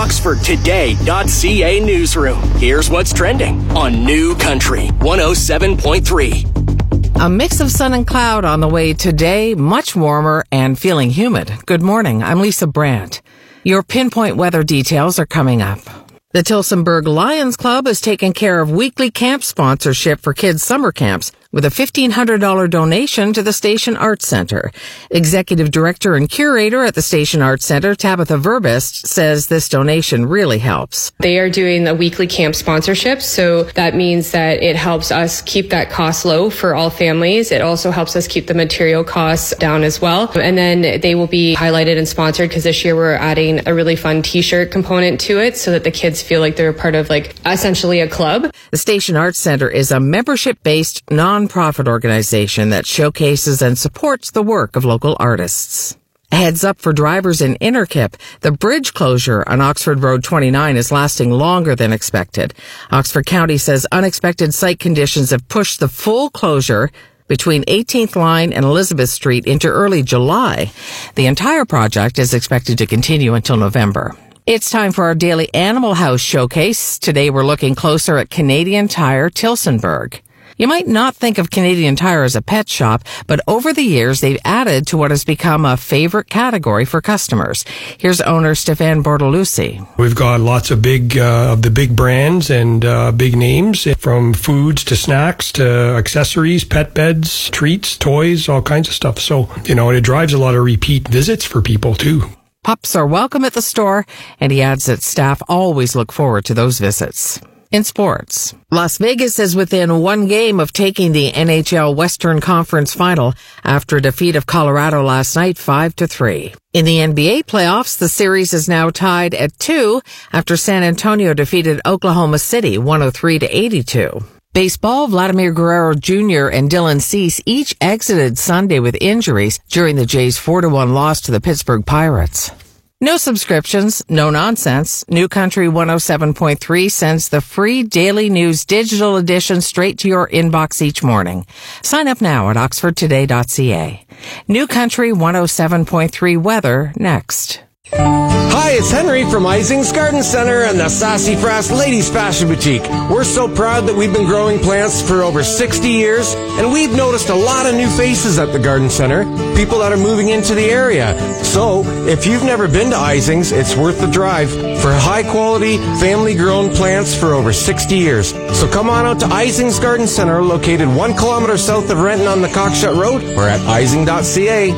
OxfordToday.ca newsroom. Here's what's trending on New Country 107.3. A mix of sun and cloud on the way today, much warmer and feeling humid. Good morning. I'm Lisa Brandt. Your pinpoint weather details are coming up. The Tillsonburg Lions Club is taking care of weekly camp sponsorship for kids' summer camps with a $1,500 donation to the Station Arts Center. Executive Director and Curator at the Station Arts Center, Tabitha Verbist, says this donation really helps. They are doing a weekly camp sponsorship, so that means that it helps us keep that cost low for all families. It also helps us keep the material costs down as well. And then they will be highlighted and sponsored because this year we're adding a really fun t-shirt component to it so that the kids feel like they're a part of essentially a club. The Station Arts Center is a membership-based non-profit organization that showcases and supports the work of local artists. A heads up for drivers in Innerkip. The bridge closure on Oxford Road 29 is lasting longer than expected. Oxford County says unexpected site conditions have pushed the full closure between 18th Line and Elizabeth Street into early July. The entire project is expected to continue until November. It's time for our daily Animal House showcase. Today we're looking closer at Canadian Tire Tillsonburg. You might not think of Canadian Tire as a pet shop, but over the years they've added to what has become a favorite category for customers. Here's owner Stefan Bortolucci. We've got lots of the big brands and big names, from foods to snacks to accessories, pet beds, treats, toys, all kinds of stuff. So, it drives a lot of repeat visits for people too. Pups are welcome at the store, and he adds that staff always look forward to those visits. In sports, Las Vegas is within one game of taking the NHL Western Conference Final after a defeat of Colorado last night 5-3. In the NBA playoffs, the series is now tied at 2 after San Antonio defeated Oklahoma City 103-82. Baseball, Vladimir Guerrero Jr. and Dylan Cease each exited Sunday with injuries during the Jays' 4-1 loss to the Pittsburgh Pirates. No subscriptions, no nonsense. New Country 107.3 sends the free Daily News digital edition straight to your inbox each morning. Sign up now at oxfordtoday.ca. New Country 107.3 weather next. Hi, it's Henry from Ising's Garden Center and the Sassafras Ladies Fashion Boutique. We're so proud that we've been growing plants for over 60 years, and we've noticed a lot of new faces at the Garden Center, people that are moving into the area. So, if you've never been to Ising's, it's worth the drive for high-quality, family-grown plants for over 60 years. So come on out to Ising's Garden Center, located 1 kilometer south of Renton on the Cockshut Road, or at ising.ca.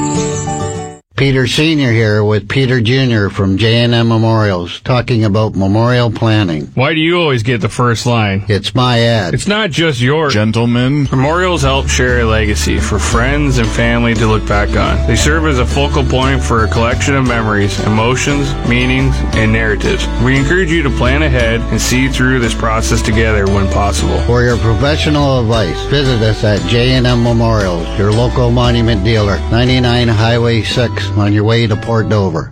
Peter Sr. here with Peter Jr. from J&M Memorials, talking about memorial planning. Why do you always get the first line? It's my ad. It's not just yours. Gentlemen. Memorials help share a legacy for friends and family to look back on. They serve as a focal point for a collection of memories, emotions, meanings, and narratives. We encourage you to plan ahead and see through this process together when possible. For your professional advice, visit us at J&M Memorials, your local monument dealer, 99 Highway 6. On your way to Port Dover.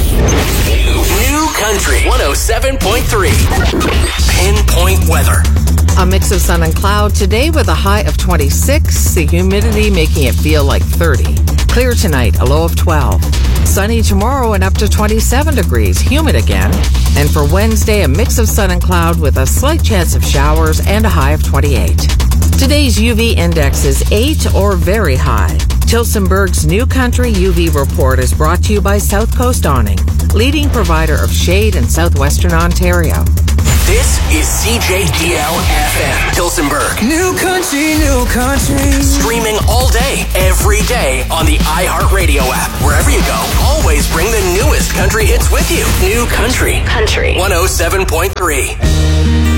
New Country 107.3. Pinpoint weather. A mix of sun and cloud today with a high of 26, the humidity making it feel like 30. Clear tonight, a low of 12. Sunny tomorrow and up to 27 degrees, humid again. And for Wednesday, a mix of sun and cloud with a slight chance of showers and a high of 28. Today's UV index is 8 or very high. Tillsonburg's New Country UV report is brought to you by South Coast Awning, leading provider of shade in southwestern Ontario. This is CJDL-FM, Tillsonburg. New Country, New Country. Streaming all day, every day on the iHeartRadio app. Wherever you go, always bring the newest country hits with you. New Country 107.3.